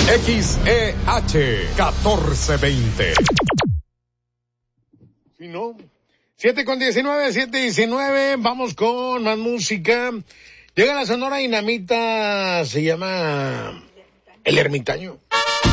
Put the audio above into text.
XEH 1420. Si no, 7:19, vamos con más música. Llega la Sonora Dinamita, se llama El Ermitaño.